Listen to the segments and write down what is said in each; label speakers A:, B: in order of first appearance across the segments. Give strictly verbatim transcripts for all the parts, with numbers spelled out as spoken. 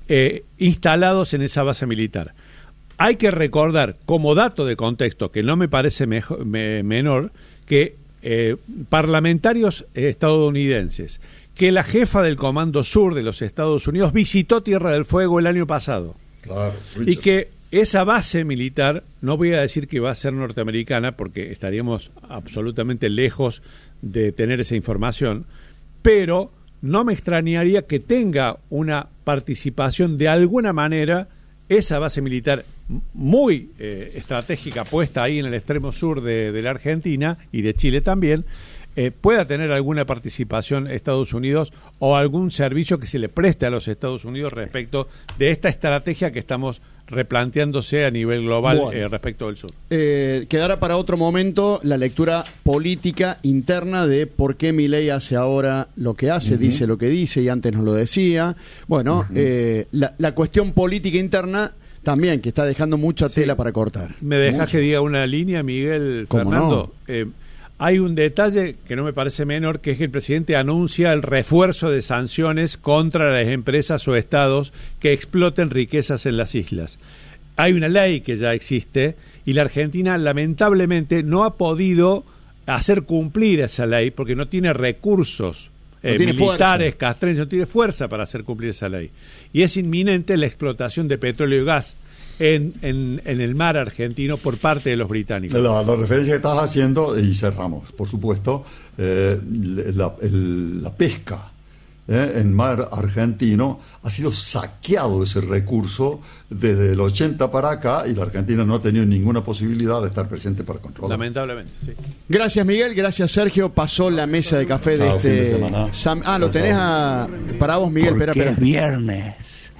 A: eh, instalados en esa base militar. Hay que recordar, como dato de contexto, que no me parece mejor, me, menor, que eh, parlamentarios estadounidenses, que la jefa del Comando Sur de los Estados Unidos visitó Tierra del Fuego el año pasado.
B: Claro,
A: y que esa base militar, no voy a decir que va a ser norteamericana, porque estaríamos absolutamente lejos de tener esa información, pero no me extrañaría que tenga una participación de alguna manera esa base militar muy eh, estratégica puesta ahí en el extremo sur de, de la Argentina y de Chile también, eh, pueda tener alguna participación Estados Unidos o algún servicio que se le preste a los Estados Unidos respecto de esta estrategia que estamos replanteándose a nivel global bueno, eh, respecto del sur.
C: Eh, quedará para otro momento la lectura política interna de por qué Milei hace ahora lo que hace, uh-huh. dice lo que dice y antes nos lo decía. Bueno, uh-huh. eh, la, la cuestión política interna también, que está dejando mucha sí. tela para cortar.
A: ¿Me dejas
C: Mucha.
A: que diga una línea, Miguel Fernando?
C: No?
A: Eh, hay un detalle que no me parece menor, que es que el presidente anuncia el refuerzo de sanciones contra las empresas o estados que exploten riquezas en las islas. Hay una ley que ya existe y la Argentina lamentablemente no ha podido hacer cumplir esa ley porque no tiene recursos eh,
C: no tiene
A: militares,
C: fuerza.
A: castrenses, no tiene fuerza para hacer cumplir esa ley. Y es inminente la explotación de petróleo y gas En, en, en el mar argentino por parte de los británicos.
B: La, la referencia que estás haciendo, y cerramos, por supuesto, eh, la, el, la pesca eh, en mar argentino, ha sido saqueado ese recurso desde el ochenta para acá y la Argentina no ha tenido ninguna posibilidad de estar presente para controlar.
A: Lamentablemente, sí.
C: Gracias, Miguel, gracias, Sergio. Pasó la mesa de café de
B: Chao,
C: este...
B: fin de semana.
C: Sam... Ah, lo tenés a... para vos, Miguel.
D: Porque
C: Espera, espera.
D: es viernes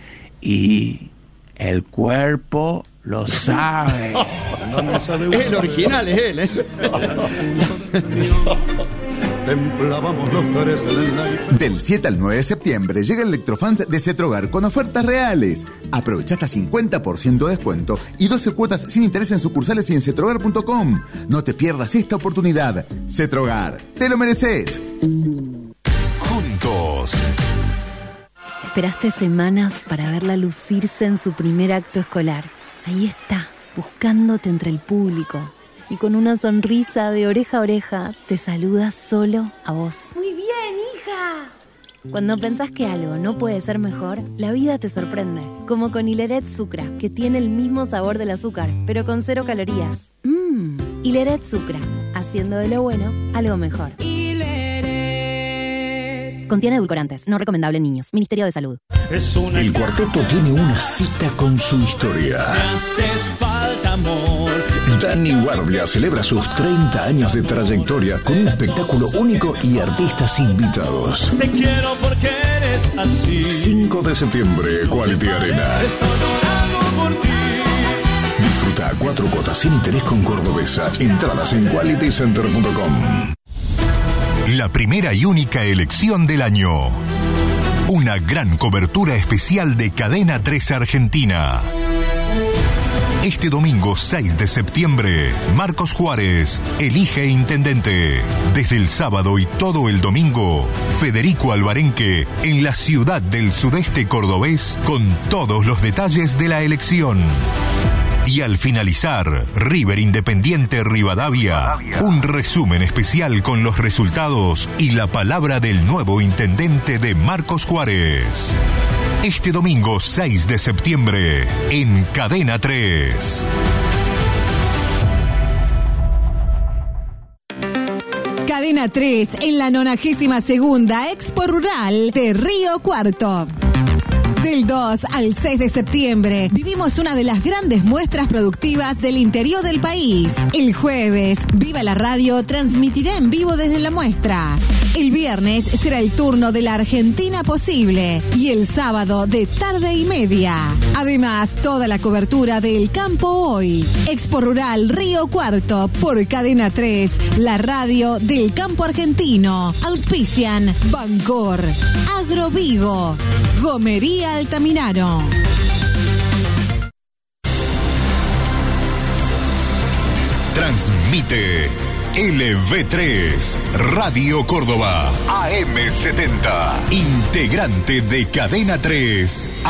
D: y... el cuerpo lo sabe.
C: Es el original, es él, ¿eh?
E: Del siete al nueve de septiembre llega el Electrofans de Cetrogar con ofertas reales. Aprovecha hasta cincuenta por ciento de descuento y doce cuotas sin interés en sucursales y en cetrogar punto com. No te pierdas esta oportunidad. Cetrogar, te lo mereces.
F: Juntos.
G: Esperaste semanas para verla lucirse en su primer acto escolar. Ahí está, buscándote entre el público. Y con una sonrisa de oreja a oreja, te saluda solo a vos.
H: ¡Muy bien, hija!
G: Cuando pensás que algo no puede ser mejor, la vida te sorprende. Como con Hileret Sucra, que tiene el mismo sabor del azúcar, pero con cero calorías. Mmm, Hileret Sucra, haciendo de lo bueno algo mejor. Contiene edulcorantes, no recomendable en niños. Ministerio de Salud.
F: El cuarteto tiene una cita con su historia. Dani Guardia celebra sus treinta años de trayectoria con un espectáculo único y artistas invitados.
I: Te quiero porque eres así.
F: cinco de septiembre, Quality Arena.
I: Estoy orando por ti.
F: Disfruta cuatro cuotas sin interés con Cordobesa. Entradas en quality center punto com.
J: La primera y única elección del año. Una gran cobertura especial de Cadena tres Argentina. Este domingo seis de septiembre, Marcos Juárez elige intendente. Desde el sábado y todo el domingo, Federico Alvarenque en la ciudad del sudeste cordobés con todos los detalles de la elección. Y al finalizar, River Independiente Rivadavia, un resumen especial con los resultados y la palabra del nuevo intendente de Marcos Juárez. Este domingo seis de septiembre, en Cadena tres.
K: Cadena tres, en la nonagésima segunda Expo Rural de Río Cuarto. Del dos al seis de septiembre vivimos una de las grandes muestras productivas del interior del país. El jueves, Viva la Radio transmitirá en vivo desde la muestra. El viernes será el turno de la Argentina Posible y el sábado de Tarde y Media. Además, toda la cobertura del Campo Hoy. Expo Rural Río Cuarto por Cadena tres, la radio del campo argentino. Auspician Bancor, Agrovigo, Gomería Altamirano.
J: Transmite L V tres, Radio Córdoba, A M setenta, integrante de Cadena tres.